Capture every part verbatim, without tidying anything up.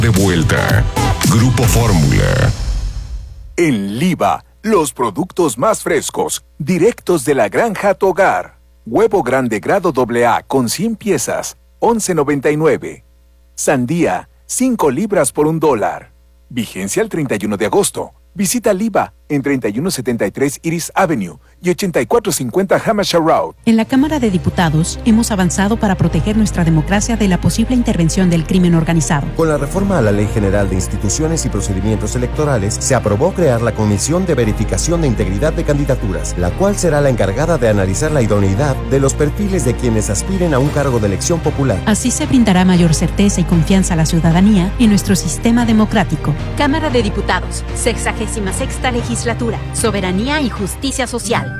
De vuelta, Grupo Fórmula. En Liva, los productos más frescos, directos de la granja a tu hogar. Huevo grande grado doble A con cien piezas, once noventa y nueve. Sandía, cinco libras por un dólar. Vigencia el treinta y uno de agosto. Visita Liva en treinta y uno setenta y tres Iris Avenue y ochenta y cuatro cincuenta Hampshire Road. En la Cámara de Diputados hemos avanzado para proteger nuestra democracia de la posible intervención del crimen organizado. Con la reforma a la Ley General de Instituciones y Procedimientos Electorales, se aprobó crear la Comisión de Verificación de Integridad de Candidaturas, la cual será la encargada de analizar la idoneidad de los perfiles de quienes aspiren a un cargo de elección popular. Así se brindará mayor certeza y confianza a la ciudadanía en nuestro sistema democrático. Cámara de Diputados, sexagésima sexta legislatura, soberanía y justicia social.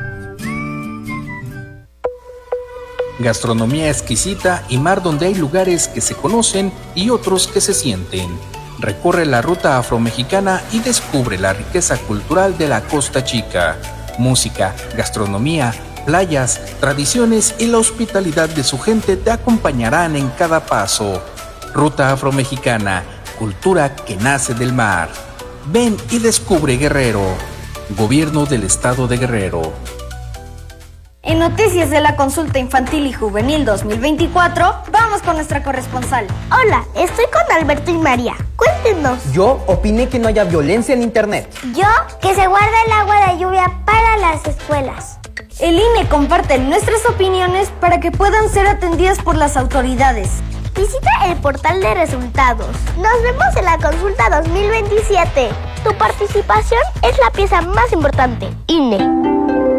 Gastronomía exquisita y mar donde hay lugares que se conocen y otros que se sienten. Recorre la ruta afromexicana y descubre la riqueza cultural de la Costa Chica. Música, gastronomía, playas, tradiciones y la hospitalidad de su gente te acompañarán en cada paso. Ruta afromexicana, cultura que nace del mar. Ven y descubre Guerrero. Gobierno del Estado de Guerrero. En Noticias de la Consulta Infantil y Juvenil dos mil veinticuatro, vamos con nuestra corresponsal. Hola, estoy con Alberto y María. Cuéntenos. Yo opiné que no haya violencia en internet. Yo, que se guarde el agua de lluvia para las escuelas. El I N E comparte nuestras opiniones para que puedan ser atendidas por las autoridades. Visita el portal de resultados. Nos vemos en la consulta dos mil veintisiete. Tu participación es la pieza más importante. I N E.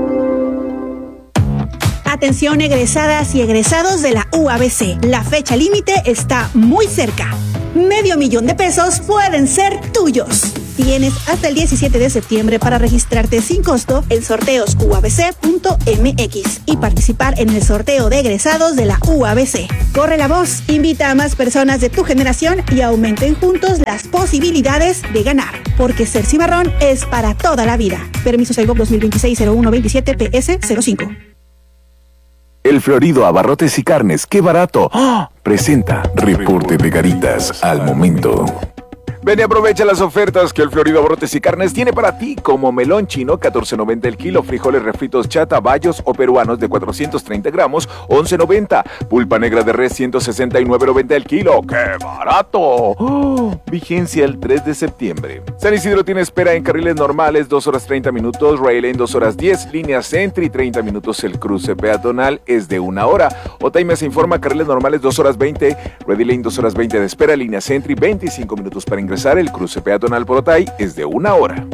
Atención egresadas y egresados de la U A B C. La fecha límite está muy cerca. Medio millón de pesos pueden ser tuyos. Tienes hasta el diecisiete de septiembre para registrarte sin costo en sorteos u a b c punto m x y participar en el sorteo de egresados de la U A B C. Corre la voz, invita a más personas de tu generación y aumenten juntos las posibilidades de ganar. Porque ser cimarrón es para toda la vida. Permiso Segov dos mil veintiséis cero uno veintisiete P S cero cinco. El Florido Abarrotes y Carnes, ¡qué barato! ¡Oh! Presenta Reporte de Garitas al momento. Ven y aprovecha las ofertas que el Florido Abarrotes y Carnes tiene para ti, como melón chino, catorce noventa el kilo, frijoles refritos chata, bayos o peruanos de cuatrocientos treinta gramos, once noventa, pulpa negra de res, ciento sesenta y nueve noventa el kilo, ¡qué barato! ¡Oh! Vigencia el tres de septiembre. San Isidro tiene espera en carriles normales, dos horas treinta minutos, Rail Lane dos horas diez, línea Sentry treinta minutos, el cruce peatonal es de una hora. Otaime se informa, carriles normales dos horas veinte, Ready Lane dos horas veinte de espera, línea Sentry veinticinco minutos para ingresar. El cruce peatonal por Otay es de una hora.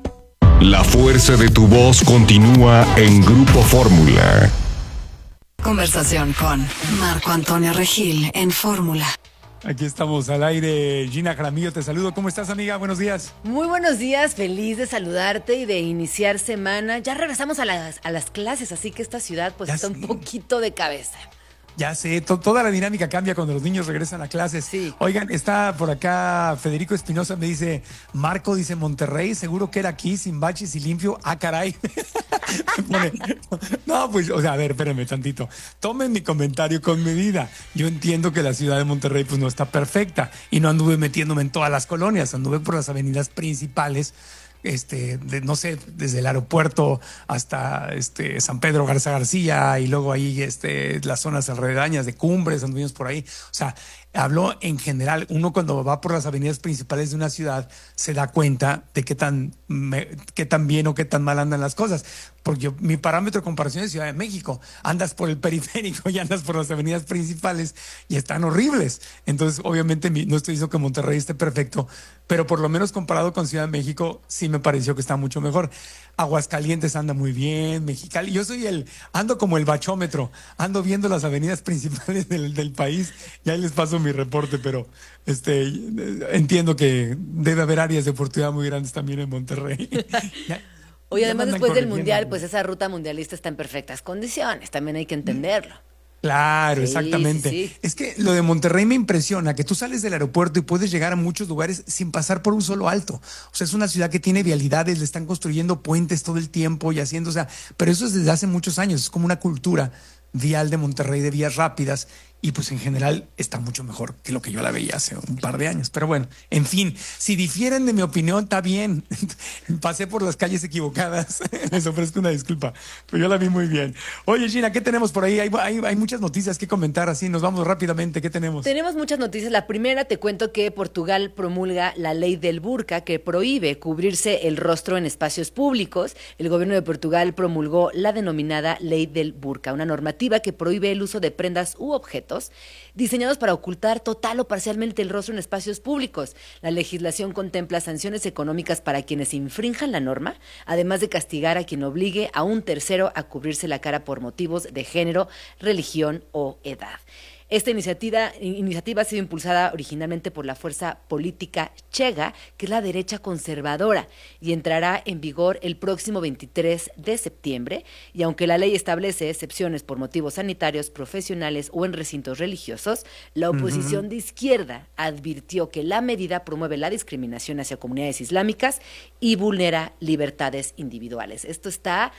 La fuerza de tu voz continúa en Grupo Fórmula. Conversación con Marco Antonio Regil en Fórmula. Aquí estamos al aire. Gina Jaramillo, te saludo. ¿Cómo estás, amiga? Buenos días. Muy buenos días, feliz de saludarte y de iniciar semana. Ya regresamos a las, a las clases, así que esta ciudad pues ya está sé. un poquito de cabeza. Ya sé, to- toda la dinámica cambia cuando los niños regresan a clases. Sí. Oigan, está por acá Federico Espinosa, me dice, Marco, dice, Monterrey, seguro que era aquí, sin baches y limpio. Ah, caray. Pone, no, pues, o sea, a ver, espérenme tantito. Tomen mi comentario con medida. Yo entiendo que la ciudad de Monterrey pues no está perfecta y no anduve metiéndome en todas las colonias, anduve por las avenidas principales. Este, de, no sé, desde el aeropuerto hasta este San Pedro Garza García y luego ahí este, las zonas alrededorias de Cumbres, anduvimos por ahí. O sea, hablo en general. Uno cuando va por las avenidas principales de una ciudad se da cuenta de qué tan, me, qué tan bien o qué tan mal andan las cosas. Porque yo, mi parámetro de comparación es Ciudad de México. Andas por el periférico y andas por las avenidas principales y están horribles. Entonces, obviamente, mi, no estoy diciendo que Monterrey esté perfecto, pero por lo menos comparado con Ciudad de México, sí me pareció que está mucho mejor. Aguascalientes anda muy bien, Mexicali. Yo soy el, ando como el bachómetro, ando viendo las avenidas principales del, del país y ahí les paso mi reporte, pero este entiendo que debe haber áreas de oportunidad muy grandes también en Monterrey. ya, Oye, además después del Mundial, pues esa ruta mundialista está en perfectas condiciones, también hay que entenderlo. Claro, sí, exactamente. Sí, sí. Es que lo de Monterrey me impresiona, que tú sales del aeropuerto y puedes llegar a muchos lugares sin pasar por un solo alto. O sea, es una ciudad que tiene vialidades, le están construyendo puentes todo el tiempo y haciendo, o sea, pero eso es desde hace muchos años, es como una cultura vial de Monterrey, de vías rápidas, y pues en general está mucho mejor que lo que yo la veía hace un par de años. Pero bueno, en fin, si difieren de mi opinión, está bien. Pasé por las calles equivocadas. Les ofrezco una disculpa, pero yo la vi muy bien. Oye, Gina, ¿qué tenemos por ahí? Hay, hay, hay muchas noticias que comentar, así nos vamos rápidamente. ¿Qué tenemos? Tenemos muchas noticias. La primera, te cuento que Portugal promulga la ley del burka que prohíbe cubrirse el rostro en espacios públicos. El gobierno de Portugal promulgó la denominada ley del burka, una normativa que prohíbe el uso de prendas u objetos diseñados para ocultar total o parcialmente el rostro en espacios públicos. La legislación contempla sanciones económicas para quienes infrinjan la norma, además de castigar a quien obligue a un tercero a cubrirse la cara por motivos de género, religión o edad. Esta iniciativa, iniciativa ha sido impulsada originalmente por la fuerza política Chega, que es la derecha conservadora, y entrará en vigor el próximo veintitrés de septiembre. Y aunque la ley establece excepciones por motivos sanitarios, profesionales o en recintos religiosos, la oposición uh-huh. de izquierda advirtió que la medida promueve la discriminación hacia comunidades islámicas y vulnera libertades individuales. Esto está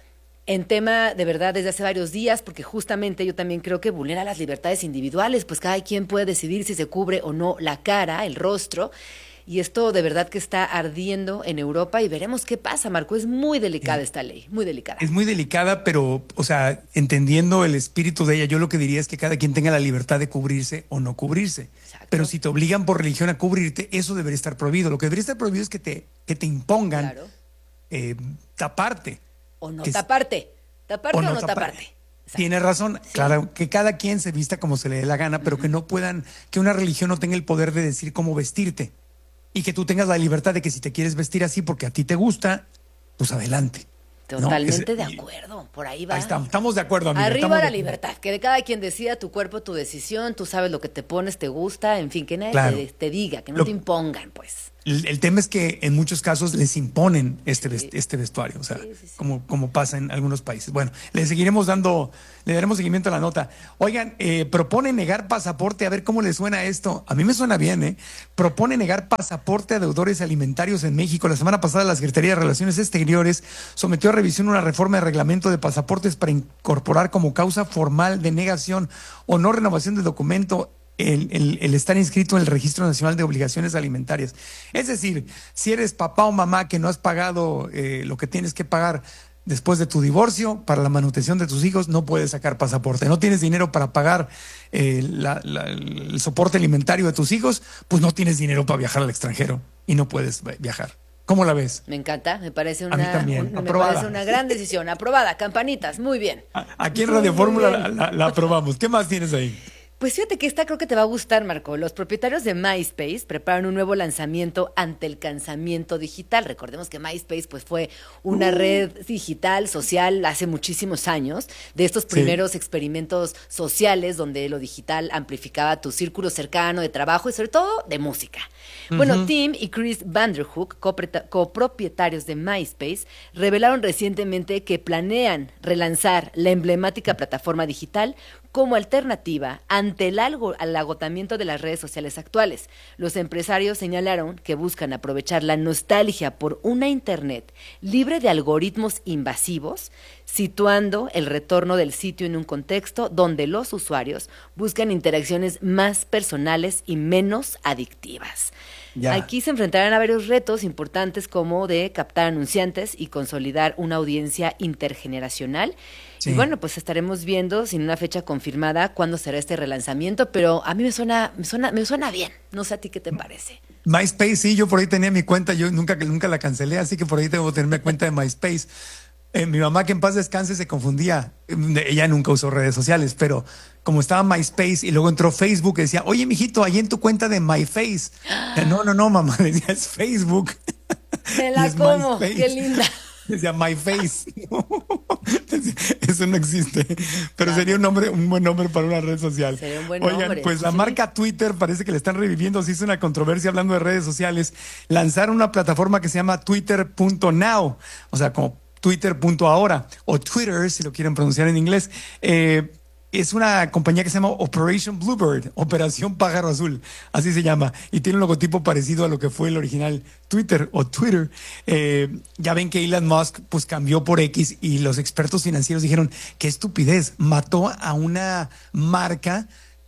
en tema de verdad desde hace varios días, porque justamente yo también creo que vulnera las libertades individuales, pues cada quien puede decidir si se cubre o no la cara, el rostro, y esto de verdad que está ardiendo en Europa y veremos qué pasa, Marco. Es muy delicada esta ley, muy delicada. Es muy delicada, pero, o sea, entendiendo el espíritu de ella, yo lo que diría es que cada quien tenga la libertad de cubrirse o no cubrirse. Exacto. Pero si te obligan por religión a cubrirte, eso debería estar prohibido. Lo que debería estar prohibido es que te, que te impongan claro. eh, taparte. O no que taparte. ¿Taparte o no, o no taparte? taparte. Tienes razón. Sí. Claro, que cada quien se vista como se le dé la gana, pero uh-huh. que no puedan, que una religión no tenga el poder de decir cómo vestirte. Y que tú tengas la libertad de que si te quieres vestir así porque a ti te gusta, pues adelante. Totalmente ¿no? de acuerdo, por ahí va. Ahí estamos, estamos de acuerdo, amiga. Arriba la libertad, que de cada quien decida, tu cuerpo, tu decisión, tú sabes lo que te pones, te gusta, en fin, que nadie claro. te, te diga, que no lo, te impongan, pues. El, el tema es que en muchos casos les imponen este, sí. vest, este vestuario, o sea, sí, sí, sí. Como, como pasa en algunos países. Bueno, le seguiremos dando, le daremos seguimiento a la nota. Oigan, eh, propone negar pasaporte, a ver cómo le suena esto. A mí me suena bien, ¿eh? Propone negar pasaporte a deudores alimentarios en México. La semana pasada la Secretaría de Relaciones Exteriores sometió a revisión una reforma de reglamento de pasaportes para incorporar como causa formal de negación o no renovación de documento El, el, el estar inscrito en el Registro Nacional de Obligaciones Alimentarias. Es decir, si eres papá o mamá que no has pagado eh, lo que tienes que pagar después de tu divorcio para la manutención de tus hijos, no puedes sacar pasaporte. No tienes dinero para pagar eh, la, la, el soporte alimentario de tus hijos, pues no tienes dinero para viajar al extranjero y no puedes viajar. ¿Cómo la ves? Me encanta, me parece una, a mí también. Un, me parece una gran decisión. Aprobada, campanitas, muy bien. Aquí en Radio Fórmula la, la, la aprobamos. ¿Qué más tienes ahí? Pues fíjate que esta creo que te va a gustar, Marco. Los propietarios de MySpace preparan un nuevo lanzamiento ante el cansamiento digital. Recordemos que MySpace pues fue una uh. red digital, social, hace muchísimos años, de estos primeros sí. experimentos sociales donde lo digital amplificaba tu círculo cercano de trabajo y sobre todo de música. Uh-huh. Bueno, Tim y Chris Vanderhook, copropietarios de MySpace, revelaron recientemente que planean relanzar la emblemática plataforma digital como alternativa ante el, algo, el agotamiento de las redes sociales actuales. Los empresarios señalaron que buscan aprovechar la nostalgia por una Internet libre de algoritmos invasivos, situando el retorno del sitio en un contexto donde los usuarios buscan interacciones más personales y menos adictivas. Ya. Aquí se enfrentarán a varios retos importantes como de captar anunciantes y consolidar una audiencia intergeneracional. Sí. Y bueno, pues estaremos viendo sin una fecha confirmada cuándo será este relanzamiento, pero a mí me suena, me suena, me suena bien. No sé a ti qué te parece. MySpace, sí, yo por ahí tenía mi cuenta, yo nunca, nunca la cancelé, así que por ahí tengo que tener mi cuenta de MySpace. Eh, mi mamá, que en paz descanse, se confundía. Ella nunca usó redes sociales, pero como estaba MySpace y luego entró Facebook, decía, oye, mijito, ahí en tu cuenta de MyFace. No, no, no, mamá, decía, es Facebook. Me la como, qué linda. Decía MyFace. Eso no existe. Pero claro. sería un nombre, un buen nombre para una red social. Sería un buen Oigan, nombre. pues la sí. marca Twitter parece que le están reviviendo. Se hizo una controversia hablando de redes sociales. Lanzaron una plataforma que se llama Twitter punto now. O sea, como Twitter punto ahora. O Twitter, si lo quieren pronunciar en inglés. Eh, Es una compañía que se llama Operation Bluebird, Operación Pájaro Azul, así se llama, y tiene un logotipo parecido a lo que fue el original Twitter o Twitter. Eh, ya ven que Elon Musk pues cambió por X y los expertos financieros dijeron, qué estupidez, mató a una marca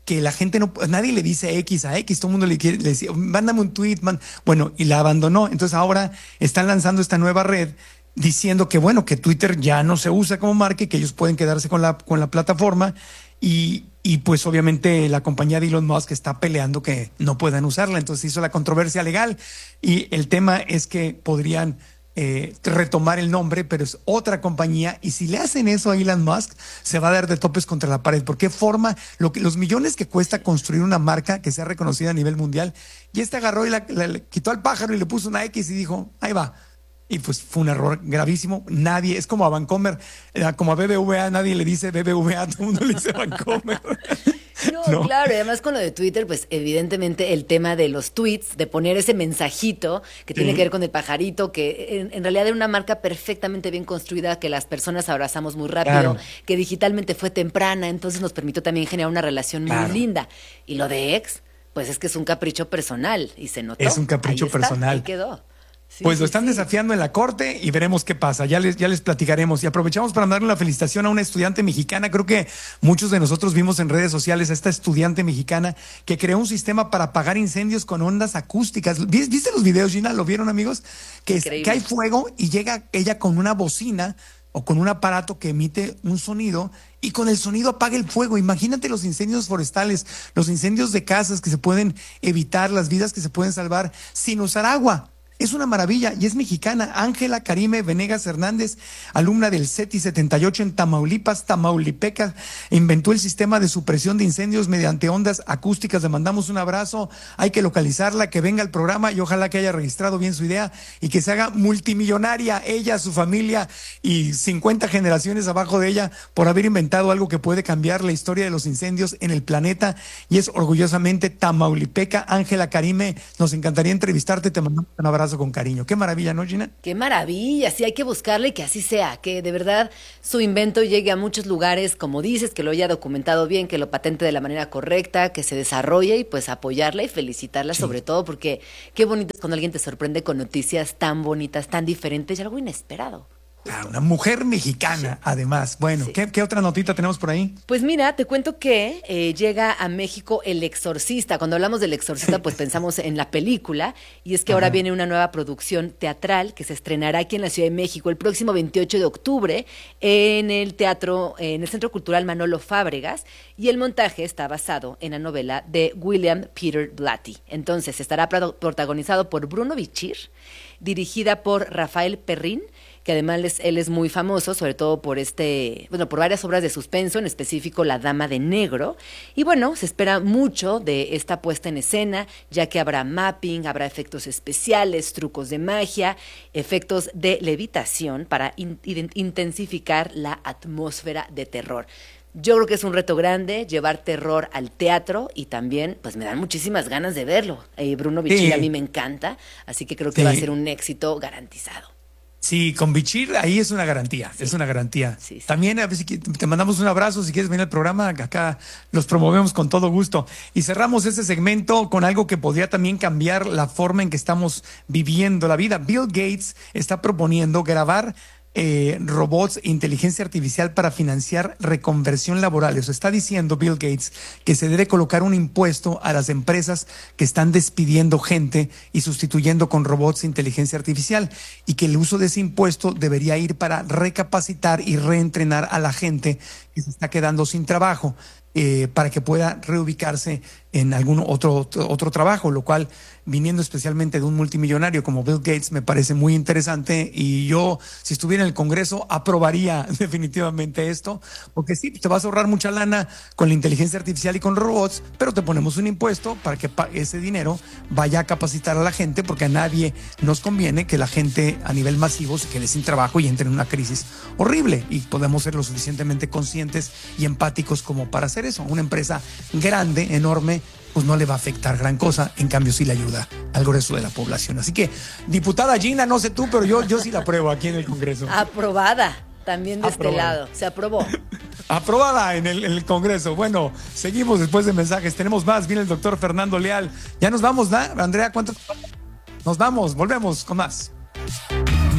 que la gente no, nadie le dice X a X, todo el mundo le quiere, le decía, mándame un tweet, man. Bueno, y la abandonó. Entonces ahora están lanzando esta nueva red diciendo que bueno, que Twitter ya no se usa como marca y que ellos pueden quedarse con la, con la plataforma y, y pues obviamente la compañía de Elon Musk está peleando que no puedan usarla. Entonces hizo la controversia legal y el tema es que podrían Eh, retomar el nombre, pero es otra compañía, y si le hacen eso a Elon Musk, se va a dar de topes contra la pared, porque forma lo que, los millones que cuesta construir una marca que sea reconocida a nivel mundial, y este agarró y la, la, la quitó al pájaro y le puso una X y dijo, ahí va. Y pues fue un error gravísimo. Nadie, es como a Vancomer, como a B B V A, nadie le dice B B V A, todo el mundo le dice Vancomer. No, no, claro, y además con lo de Twitter, pues evidentemente el tema de los tweets, de poner ese mensajito que tiene que ver con el pajarito, que en, en realidad era una marca perfectamente bien construida, que las personas abrazamos muy rápido, claro, que digitalmente fue temprana, entonces nos permitió también generar una relación muy claro. linda. Y lo de ex, pues es que es un capricho personal y se notó. Es un capricho ahí está, personal. Ahí quedó. Sí, pues sí, lo están sí. desafiando en la corte y veremos qué pasa. Ya les, ya les platicaremos. Y aprovechamos para darle una felicitación a una estudiante mexicana. Creo que muchos de nosotros vimos en redes sociales a esta estudiante mexicana que creó un sistema para apagar incendios con ondas acústicas. ¿Viste los videos, Gina? ¿Lo vieron, amigos? Que, es, que hay fuego y llega ella con una bocina o con un aparato que emite un sonido y con el sonido apaga el fuego. Imagínate los incendios forestales, los incendios de casas que se pueden evitar, las vidas que se pueden salvar sin usar agua. Es una maravilla y es mexicana. Ángela Karime Venegas Hernández, alumna del CETI setenta y ocho en Tamaulipas, Tamaulipeca, inventó el sistema de supresión de incendios mediante ondas acústicas. Le mandamos un abrazo. Hay que localizarla, que venga al programa y ojalá que haya registrado bien su idea y que se haga multimillonaria ella, su familia y cincuenta generaciones abajo de ella por haber inventado algo que puede cambiar la historia de los incendios en el planeta, y es orgullosamente Tamaulipeca. Ángela Karime, nos encantaría entrevistarte. Te mandamos un abrazo con cariño. Qué maravilla, ¿no, Gina? Qué maravilla, sí, hay que buscarle y que así sea, que de verdad su invento llegue a muchos lugares, como dices, que lo haya documentado bien, que lo patente de la manera correcta, que se desarrolle y pues apoyarla y felicitarla sí. sobre todo, porque qué bonito es cuando alguien te sorprende con noticias tan bonitas, tan diferentes y algo inesperado. Ah, una mujer mexicana, sí. además. Bueno, sí. ¿qué, ¿qué otra notita tenemos por ahí? Pues mira, te cuento que eh, llega a México El Exorcista. Cuando hablamos del Exorcista, pues pensamos en la película, y es que Ajá. ahora viene una nueva producción teatral que se estrenará aquí en la Ciudad de México el próximo veintiocho de octubre en el teatro, en el Centro Cultural Manolo Fábregas, y el montaje está basado en la novela de William Peter Blatty. Entonces, estará protagonizado por Bruno Bichir, dirigida por Rafael Perrín, que además es, él es muy famoso, sobre todo por este, bueno, por varias obras de suspenso, en específico La Dama de Negro. Y bueno, se espera mucho de esta puesta en escena, ya que habrá mapping, habrá efectos especiales, trucos de magia, efectos de levitación para in, in, intensificar la atmósfera de terror. Yo creo que es un reto grande llevar terror al teatro, y también pues me dan muchísimas ganas de verlo. Eh, Bruno Bichir sí. a mí me encanta, así que creo que sí. va a ser un éxito garantizado. Sí, con Bichir ahí es una garantía, sí. es una garantía. Sí, sí. También a ver si te mandamos un abrazo, si quieres venir al programa, acá los promovemos con todo gusto. Y cerramos este segmento con algo que podría también cambiar la forma en que estamos viviendo la vida. Bill Gates está proponiendo grabar Eh, robots e inteligencia artificial para financiar reconversión laboral. Eso está diciendo Bill Gates, que se debe colocar un impuesto a las empresas que están despidiendo gente y sustituyendo con robots e inteligencia artificial, y que el uso de ese impuesto debería ir para recapacitar y reentrenar a la gente que se está quedando sin trabajo, eh, para que pueda reubicarse en algún otro, otro, otro trabajo, lo cual, viniendo especialmente de un multimillonario como Bill Gates, me parece muy interesante, y yo, si estuviera en el Congreso, aprobaría definitivamente esto, porque sí, te vas a ahorrar mucha lana con la inteligencia artificial y con robots, pero te ponemos un impuesto para que ese dinero vaya a capacitar a la gente, porque a nadie nos conviene que la gente a nivel masivo se quede sin trabajo y entre en una crisis horrible, y podemos ser lo suficientemente conscientes y empáticos como para hacer eso. Una empresa grande, enorme, pues no le va a afectar gran cosa, en cambio sí le ayuda al grueso de la población. Así que, diputada Gina, no sé tú, pero yo, yo sí la apruebo aquí en el Congreso. Aprobada, también de Aprobada. Este lado, se aprobó. Aprobada en el, en el Congreso. Bueno, seguimos después de mensajes, tenemos más, viene el doctor Fernando Leal. Ya nos vamos, ¿no? Andrea, ¿cuántos? Nos vamos, volvemos con más.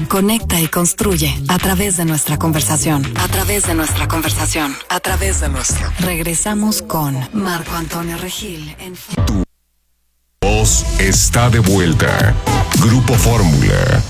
conecta y construye a través de nuestra conversación. A través de nuestra conversación. A través de nuestra. Regresamos con Marco Antonio Regil en... Tu voz está de vuelta. Grupo Fórmula.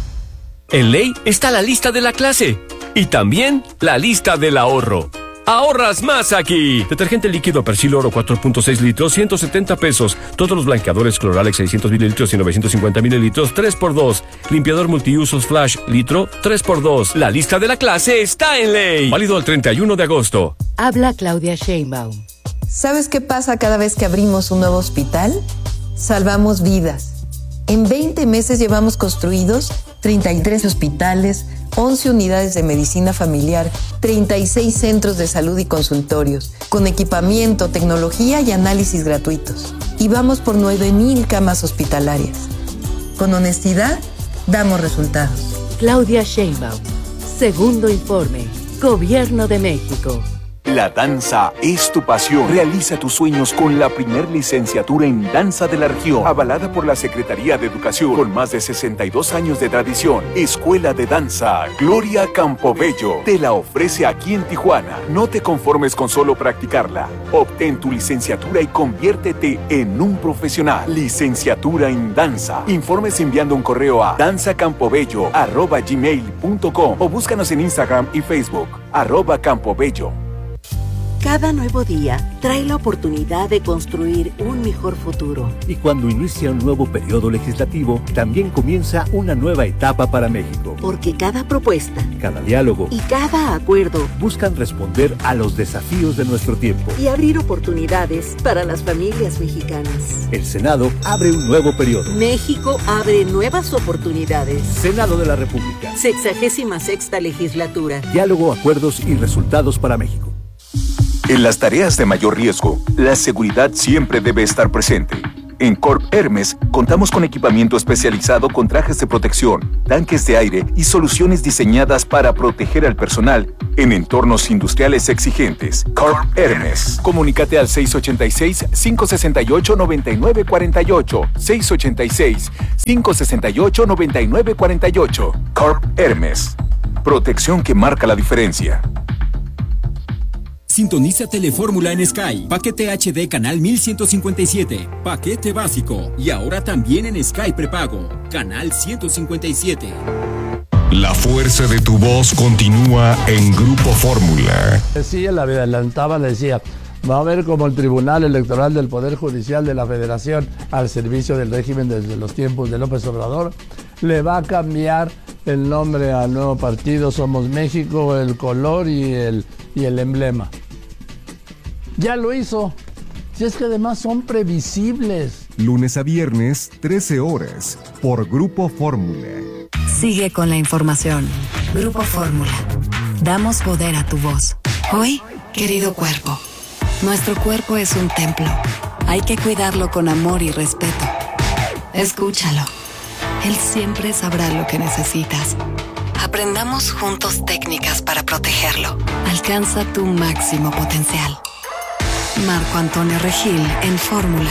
En Ley está la lista de la clase y también la lista del ahorro. ¡Ahorras más aquí! Detergente líquido Persil Oro cuatro punto seis litros, ciento setenta pesos. Todos los blanqueadores Cloralex seiscientos mililitros y novecientos cincuenta mililitros, tres por dos. Limpiador multiusos Flash litro, tres por dos. La lista de la clase está en Ley. Válido al treinta y uno de agosto. Habla Claudia Sheinbaum. ¿Sabes qué pasa cada vez que abrimos un nuevo hospital? Salvamos vidas. En veinte meses llevamos construidos treinta y tres hospitales, once unidades de medicina familiar, treinta y seis centros de salud y consultorios, con equipamiento, tecnología y análisis gratuitos. Y vamos por nueve mil camas hospitalarias. Con honestidad, damos resultados. Claudia Sheinbaum. Segundo informe. Gobierno de México. La danza es tu pasión. Realiza tus sueños con la primer licenciatura en danza de la región, avalada por la Secretaría de Educación, con más de sesenta y dos años de tradición. Escuela de Danza Gloria Campobello te la ofrece aquí en Tijuana. No te conformes con solo practicarla. Obtén tu licenciatura y conviértete en un profesional. Licenciatura en danza. Informes enviando un correo a danzacampobello arroba gmail punto com o búscanos en Instagram y Facebook arroba campobello. Cada nuevo día trae la oportunidad de construir un mejor futuro. Y cuando inicia un nuevo periodo legislativo, también comienza una nueva etapa para México. Porque cada propuesta, cada diálogo y cada acuerdo buscan responder a los desafíos de nuestro tiempo y abrir oportunidades para las familias mexicanas. El Senado abre un nuevo periodo. México abre nuevas oportunidades. Senado de la República. Sexagésima sexta legislatura. Diálogo, acuerdos y resultados para México. En las tareas de mayor riesgo, la seguridad siempre debe estar presente. En Corp Hermes contamos con equipamiento especializado con trajes de protección, tanques de aire y soluciones diseñadas para proteger al personal en entornos industriales exigentes. Corp Hermes. Comunícate al seis ocho seis, cinco seis ocho, nueve nueve cuatro ocho, seis ocho seis, cinco seis ocho, nueve nueve cuatro ocho. Corp Hermes. Protección que marca la diferencia. Sintoniza Telefórmula en Sky. Paquete H D Canal mil ciento cincuenta y siete. Paquete básico. Y ahora también en Sky Prepago. Canal ciento cincuenta y siete. La fuerza de tu voz continúa en Grupo Fórmula. Decía, la adelantaba, le decía, va a ver como el Tribunal Electoral del Poder Judicial de la Federación, al servicio del régimen desde los tiempos de López Obrador, le va a cambiar el nombre al nuevo partido Somos México, el color y el, y el emblema. Ya lo hizo. Si es que además son previsibles. Lunes a viernes, trece horas, por Grupo Fórmula. Sigue con la información. Grupo Fórmula. Damos poder a tu voz. Hoy, querido cuerpo, nuestro cuerpo es un templo. Hay que cuidarlo con amor y respeto. Escúchalo. Él siempre sabrá lo que necesitas. Aprendamos juntos técnicas para protegerlo. Alcanza tu máximo potencial. Marco Antonio Regil en Fórmula.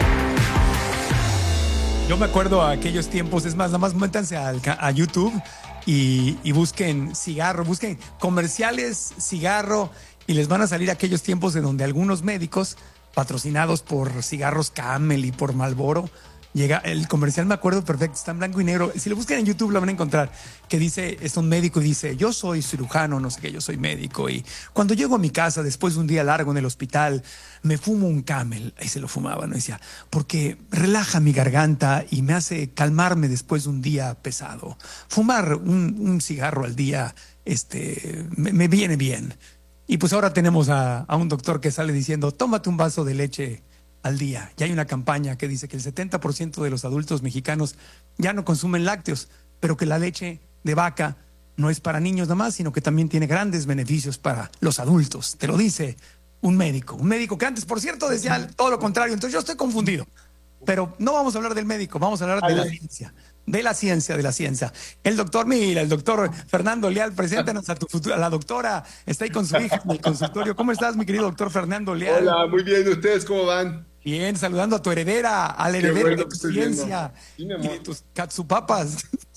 Yo me acuerdo a aquellos tiempos, es más, nada más métanse al, a YouTube y, y busquen cigarro, busquen comerciales cigarro y les van a salir aquellos tiempos en donde algunos médicos, patrocinados por cigarros Camel y por Marlboro, llega el comercial, me acuerdo perfecto, está en blanco y negro. Si lo buscan en YouTube lo van a encontrar, que dice, es un médico y dice, yo soy cirujano, no sé qué, yo soy médico y cuando llego a mi casa después de un día largo en el hospital, me fumo un Camel. Ahí se lo fumaba, ¿no? Decía, porque relaja mi garganta y me hace calmarme después de un día pesado. Fumar un, un cigarro al día, este, me, me viene bien. Y pues ahora tenemos a, a un doctor que sale diciendo, tómate un vaso de leche al día. Ya hay una campaña que dice que el setenta por ciento de los adultos mexicanos ya no consumen lácteos, pero que la leche de vaca no es para niños nada más, sino que también tiene grandes beneficios para los adultos. Te lo dice un médico. Un médico que antes, por cierto, decía todo lo contrario. Entonces yo estoy confundido. Pero no vamos a hablar del médico, vamos a hablar de la ciencia. De la ciencia, de la ciencia. El doctor, mira, el doctor Fernando Leal, preséntanos a tu futura, a la doctora, está ahí con su hija en el consultorio. ¿Cómo estás, mi querido doctor Fernando Leal? Hola, muy bien, ¿ustedes cómo van? Bien, saludando a tu heredera, al heredero bueno de tu ciencia sí, y de tus catsupapas.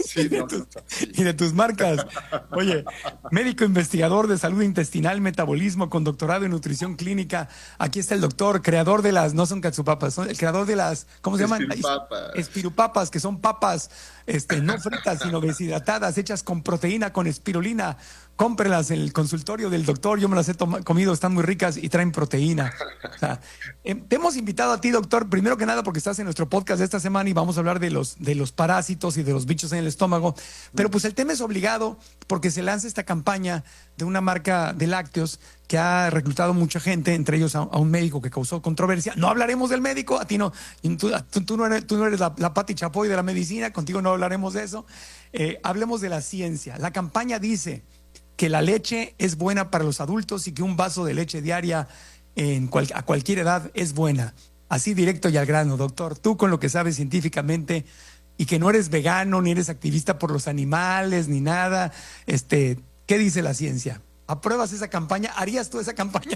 Sí, no, no, no. Y de tus marcas. Oye, médico investigador de salud intestinal, metabolismo, con doctorado en nutrición clínica. Aquí está el doctor, creador de las, no son catsupapas, son el creador de las, ¿cómo se llaman? Espirupapas. Espirupapas, que son papas, este, no fritas, sino deshidratadas, hechas con proteína, con espirulina. Cómprelas en el consultorio del doctor, yo me las he comido, están muy ricas y traen proteína. O sea, eh, te hemos invitado a ti, doctor, primero que nada porque estás en nuestro podcast de esta semana y vamos a hablar de los, de los parásitos y de los bichos en el estómago, pero pues el tema es obligado porque se lanza esta campaña de una marca de lácteos que ha reclutado mucha gente, entre ellos a, a un médico que causó controversia. No hablaremos del médico, a ti no, tú, tú, tú no eres, tú no eres la, la Pati Chapoy de la medicina, contigo no hablaremos de eso. Eh, hablemos de la ciencia. La campaña dice que la leche es buena para los adultos y que un vaso de leche diaria en cual, a cualquier edad es buena. Así directo y al grano, doctor. Tú con lo que sabes científicamente y que no eres vegano, ni eres activista por los animales, ni nada, este, ¿qué dice la ciencia? ¿Apruebas esa campaña? ¿Harías tú esa campaña?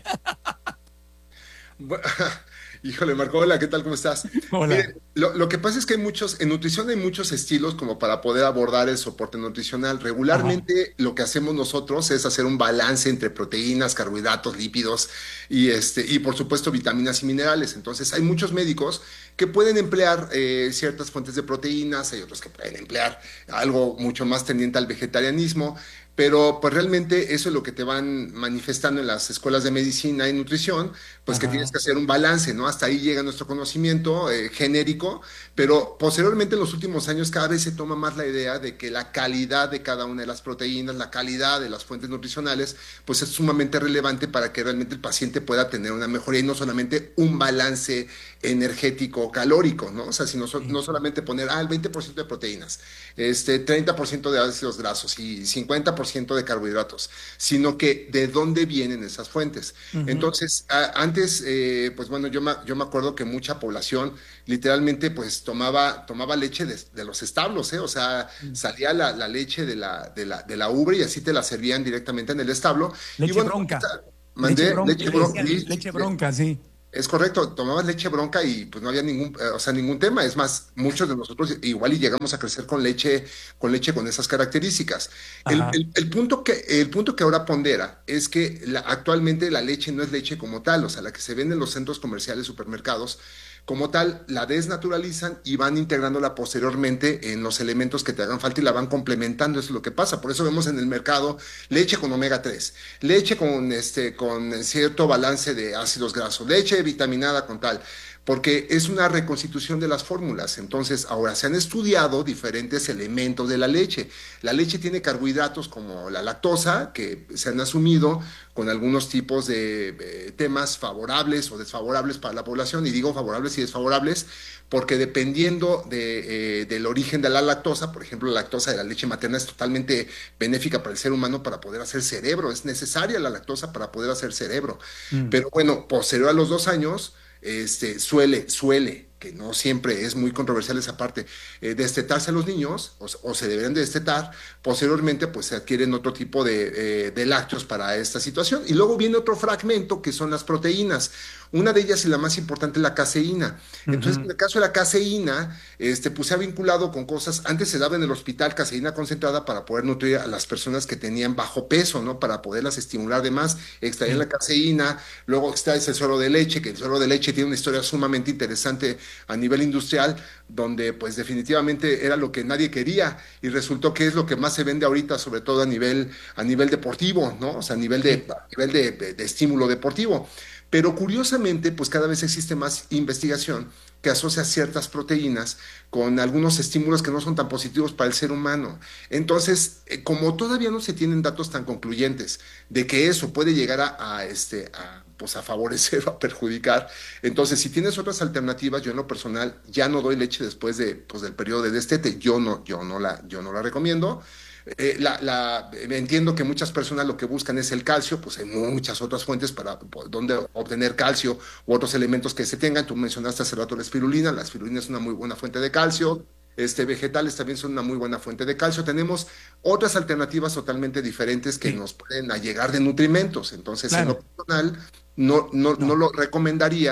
Híjole, Marco, hola, ¿qué tal? ¿Cómo estás? Hola. Mire, lo, lo que pasa es que hay muchos, en nutrición hay muchos estilos como para poder abordar el soporte nutricional. Regularmente, ajá, lo que hacemos nosotros es hacer un balance entre proteínas, carbohidratos, lípidos y, este, y por supuesto vitaminas y minerales. Entonces hay muchos médicos que pueden emplear eh, ciertas fuentes de proteínas, hay otros que pueden emplear algo mucho más tendiente al vegetarianismo. Pero pues realmente eso es lo que te van manifestando en las escuelas de medicina y nutrición, pues, ajá, que tienes que hacer un balance, ¿no? Hasta ahí llega nuestro conocimiento eh, genérico, pero posteriormente en los últimos años cada vez se toma más la idea de que la calidad de cada una de las proteínas, la calidad de las fuentes nutricionales, pues es sumamente relevante para que realmente el paciente pueda tener una mejoría y no solamente un balance energético calórico, ¿no? O sea, sino so, no solamente poner, ah, el veinte por ciento de proteínas, este, treinta por ciento de ácidos grasos y cincuenta por ciento de carbohidratos, sino que de dónde vienen esas fuentes. Uh-huh. Entonces, a, antes, eh, pues bueno, yo me, yo me acuerdo que mucha población literalmente pues tomaba, tomaba leche de, de los establos, ¿eh? O sea, uh-huh, salía la, la leche de la, de, la, de la ubre y así te la servían directamente en el establo. Leche y bueno, bronca. Mandé leche bronca, leche, bron- leche, leche bronca, sí. Es correcto, tomabas leche bronca y pues no había ningún, o sea, ningún tema. Es más, muchos de nosotros igual y llegamos a crecer con leche, con leche con esas características. El, el, el punto que, el punto que ahora pondera es que la, actualmente la leche no es leche como tal, o sea, la que se vende en los centros comerciales, supermercados, como tal, la desnaturalizan y van integrándola posteriormente en los elementos que te hagan falta y la van complementando. Eso es lo que pasa. Por eso vemos en el mercado leche con omega tres, leche con, este, con cierto balance de ácidos grasos, leche vitaminada con tal, porque es una reconstitución de las fórmulas. Entonces, ahora se han estudiado diferentes elementos de la leche. La leche tiene carbohidratos como la lactosa, que se han asumido con algunos tipos de eh, temas favorables o desfavorables para la población, y digo favorables y desfavorables, porque dependiendo de, eh, del origen de la lactosa, por ejemplo, la lactosa de la leche materna es totalmente benéfica para el ser humano para poder hacer cerebro, es necesaria la lactosa para poder hacer cerebro. Mm. Pero bueno, posterior a los dos años, Este, suele, suele, que no siempre es muy controversial esa parte, eh, destetarse a los niños, o, o se deberían de destetar, posteriormente pues se adquieren otro tipo de, eh, de lácteos para esta situación. Y luego viene otro fragmento que son las proteínas. Una de ellas y la más importante es la caseína. Entonces, uh-huh, en el caso de la caseína, este, pues se ha vinculado con cosas, antes se daba en el hospital caseína concentrada para poder nutrir a las personas que tenían bajo peso, ¿no? Para poderlas estimular de más, extraer uh-huh, la caseína, luego extraes el suero de leche, que el suero de leche tiene una historia sumamente interesante a nivel industrial, donde pues definitivamente era lo que nadie quería y resultó que es lo que más se vende ahorita, sobre todo a nivel, a nivel deportivo, ¿no? O sea, a nivel de, a nivel de, de, de estímulo deportivo. Pero curiosamente, pues cada vez existe más investigación que asocia ciertas proteínas con algunos estímulos que no son tan positivos para el ser humano. Entonces, eh, como todavía no se tienen datos tan concluyentes de que eso puede llegar a, a, este, a, pues a favorecer o a perjudicar, entonces si tienes otras alternativas, yo en lo personal ya no doy leche después de, pues, del periodo de destete, yo no, yo no, la, yo no la recomiendo. Eh, la, la, entiendo que muchas personas lo que buscan es el calcio, pues hay muchas otras fuentes para por, donde obtener calcio u otros elementos que se tengan. Tú mencionaste hace rato la espirulina, la espirulina es una muy buena fuente de calcio, este, vegetales también son una muy buena fuente de calcio. Tenemos otras alternativas totalmente diferentes que sí nos pueden allegar de nutrimentos, entonces claro, en lo personal no, no, no. no lo recomendaría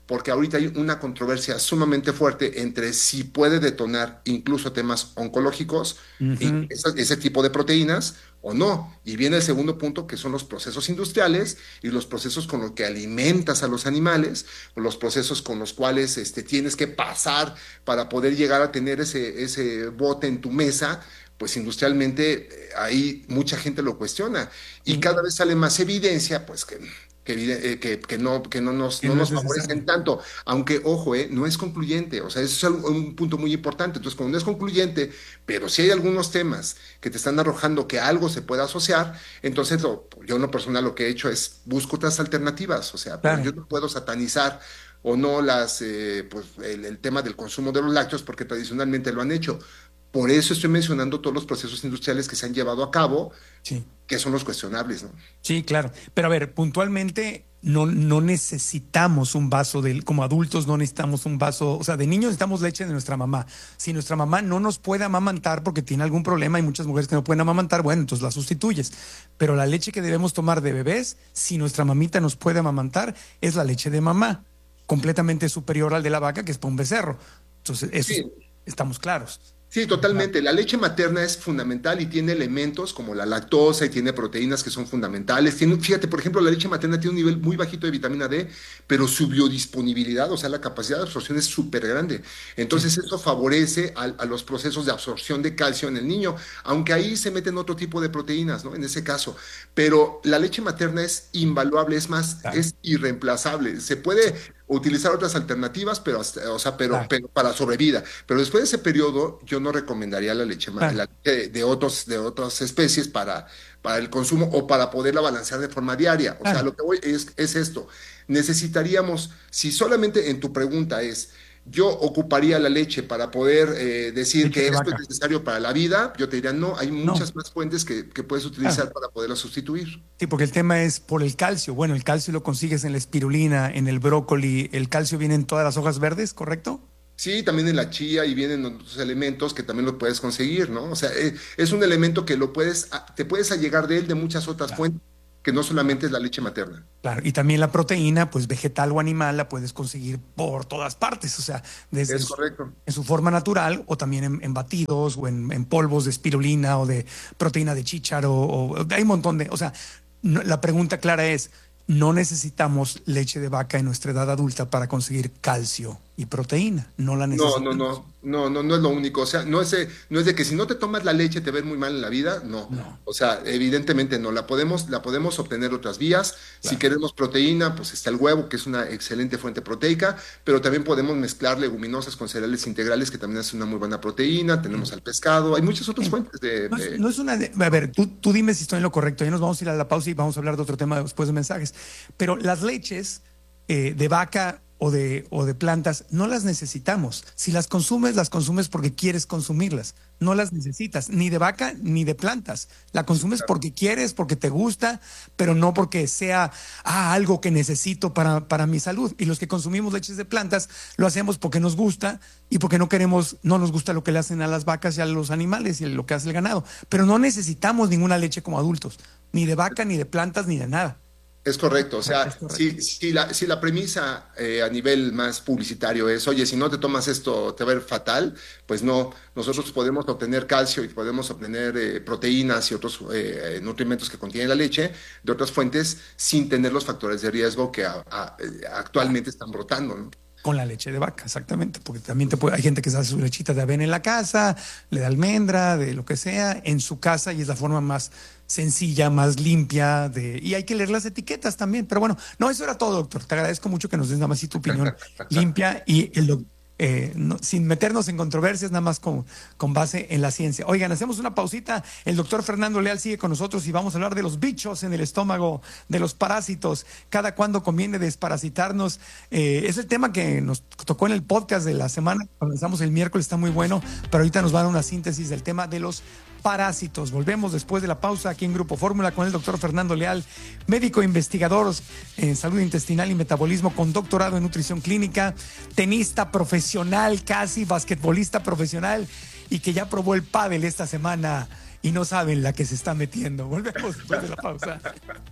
porque ahorita hay una controversia sumamente fuerte entre si puede detonar incluso temas oncológicos, uh-huh. y ese, ese tipo de proteínas o no. Y viene el segundo punto, que son los procesos industriales y los procesos con los que alimentas a los animales, los procesos con los cuales este, tienes que pasar para poder llegar a tener ese, ese bote en tu mesa. Pues industrialmente eh, ahí mucha gente lo cuestiona y uh-huh. cada vez sale más evidencia, pues que... Que, que, que no, que no nos, no nos favorecen tanto, aunque, ojo, eh, no es concluyente, o sea, eso es un, un punto muy importante. Entonces, como no es concluyente, pero si hay algunos temas que te están arrojando que algo se pueda asociar, entonces lo, yo en lo personal lo que he hecho es busco otras alternativas, o sea, claro. Yo no puedo satanizar o no las, eh, pues, el, el tema del consumo de los lácteos, porque tradicionalmente lo han hecho. Por eso estoy mencionando todos los procesos industriales que se han llevado a cabo, sí. que son los cuestionables, ¿no? Sí, claro. Pero a ver, puntualmente no, no necesitamos un vaso de, como adultos no necesitamos un vaso, o sea, de niños necesitamos leche de nuestra mamá. Si nuestra mamá no nos puede amamantar porque tiene algún problema, hay muchas mujeres que no pueden amamantar, bueno, entonces la sustituyes. Pero la leche que debemos tomar de bebés, si nuestra mamita nos puede amamantar, es la leche de mamá, completamente superior al de la vaca, que es para un becerro. Entonces, eso sí. Estamos claros. Sí, totalmente. La leche materna es fundamental y tiene elementos como la lactosa y tiene proteínas que son fundamentales. Tiene, fíjate, por ejemplo, la leche materna tiene un nivel muy bajito de vitamina D, pero su biodisponibilidad, o sea, la capacidad de absorción es súper grande. Entonces, sí. eso favorece a, a los procesos de absorción de calcio en el niño, aunque ahí se meten otro tipo de proteínas, ¿no? En ese caso. Pero la leche materna es invaluable, es más, claro. es irreemplazable. Se puede... utilizar otras alternativas, pero, o sea, pero, claro. pero para sobrevida. Pero después de ese periodo, yo no recomendaría la leche, claro. la leche de, otros, de otras especies para, para el consumo o para poderla balancear de forma diaria. O claro. sea, lo que voy es, es esto. Necesitaríamos, si solamente en tu pregunta es, yo ocuparía la leche para poder eh, decir leche que esto vaca. Es necesario para la vida, yo te diría, no, hay muchas no. más fuentes que, que puedes utilizar claro. para poderla sustituir. Sí, porque el tema es por el calcio. Bueno, el calcio lo consigues en la espirulina, en el brócoli, el calcio viene en todas las hojas verdes, ¿correcto? Sí, también en la chía y vienen otros elementos que también lo puedes conseguir, ¿no? O sea, es un elemento que lo puedes, te puedes allegar de él de muchas otras claro. fuentes, que no solamente es la leche materna. Claro, y también la proteína, pues vegetal o animal, la puedes conseguir por todas partes, o sea, desde es correcto. En su forma natural o también en, en batidos o en, en polvos de espirulina o de proteína de chícharo, o, o hay un montón de, o sea, no, la pregunta clara es, no necesitamos leche de vaca en nuestra edad adulta para conseguir calcio y proteína, no la necesitamos. No, no, no, no, no, no es lo único, o sea, no es, de, no es de que si no te tomas la leche te ves muy mal en la vida, no, no. O sea, evidentemente no, la podemos, la podemos obtener de otras vías, claro. Si queremos proteína, pues está el huevo, que es una excelente fuente proteica, pero también podemos mezclar leguminosas con cereales integrales, que también es una muy buena proteína, tenemos al pescado, hay muchas otras fuentes de... No es, de... no es una, de, a ver, tú, tú dime si estoy en lo correcto, ya nos vamos a ir a la pausa y vamos a hablar de otro tema después de mensajes, pero las leches eh, de vaca o de, o de plantas, no las necesitamos. Si las consumes, las consumes porque quieres consumirlas. No las necesitas, ni de vaca ni de plantas. La consumes porque quieres, porque te gusta, pero no porque sea ah, algo que necesito para, para mi salud. Y los que consumimos leches de plantas, lo hacemos porque nos gusta y porque no queremos, no nos gusta lo que le hacen a las vacas y a los animales y lo que hace el ganado. Pero no necesitamos ninguna leche como adultos, ni de vaca, ni de plantas, ni de nada. Es correcto, o sea, correcto. Si, si, la, si la premisa eh, a nivel más publicitario es, oye, si no te tomas esto te va a ir fatal, pues no, nosotros podemos obtener calcio y podemos obtener eh, proteínas y otros eh, nutrimentos que contiene la leche de otras fuentes sin tener los factores de riesgo que a, a, actualmente están brotando, ¿no? Con la leche de vaca, exactamente, porque también te puede, hay gente que se hace su lechita de avena en la casa, le da almendra, de lo que sea, en su casa, y es la forma más sencilla, más limpia, de, y hay que leer las etiquetas también. Pero bueno, no, eso era todo, doctor. Te agradezco mucho que nos des nada más y tu opinión limpia y el eh, no, sin meternos en controversias, nada más con, con base en la ciencia. Oigan, hacemos una pausita. El doctor Fernando Leal sigue con nosotros y vamos a hablar de los bichos en el estómago, de los parásitos, cada cuándo conviene desparasitarnos. Eh, es el tema que nos tocó en el podcast de la semana. Comenzamos el miércoles, está muy bueno, pero ahorita nos va a dar una síntesis del tema de los parásitos. Volvemos después de la pausa aquí en Grupo Fórmula con el doctor Fernando Leal, médico investigador en salud intestinal y metabolismo con doctorado en nutrición clínica, tenista profesional, casi basquetbolista profesional y que ya probó el pádel esta semana y no saben la que se está metiendo. Volvemos después de la pausa.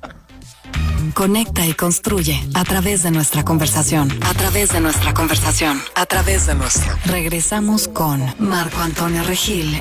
Conecta y construye a través de nuestra conversación. A través de nuestra conversación. A través de nuestra. Regresamos con Marco Antonio Regil